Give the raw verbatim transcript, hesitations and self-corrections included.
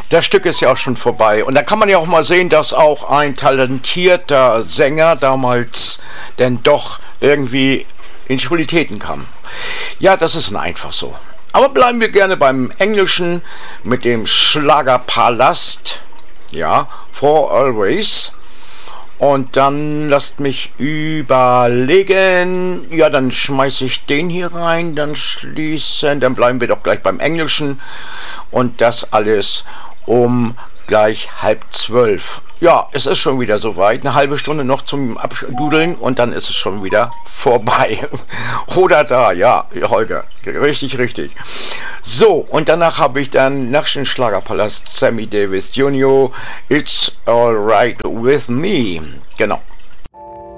Das Stück ist ja auch schon vorbei. Und da kann man ja auch mal sehen, dass auch ein talentierter Sänger damals denn doch irgendwie in Schwulitäten kam. Ja, das ist einfach so. Aber bleiben wir gerne beim Englischen mit dem Schlagerpalast. Ja, For Always. Und dann lasst mich überlegen. Ja, dann schmeiße ich den hier rein, dann schließen. Dann bleiben wir doch gleich beim Englischen. Und das alles um gleich halb zwölf. Ja, es ist schon wieder soweit. Eine halbe Stunde noch zum Abdudeln und dann ist es schon wieder vorbei. Oder da, ja, Holger. Richtig, richtig. So, und danach habe ich dann nach dem Schlagerpalast Sammy Davis Junior It's Alright With Me. Genau.